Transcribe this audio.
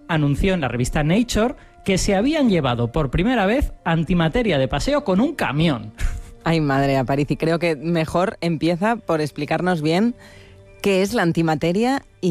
anunció en la revista Nature que se habían llevado por primera vez antimateria de paseo con un camión. Ay, madre, Aparici, creo que mejor empieza por explicarnos bien qué es la antimateria y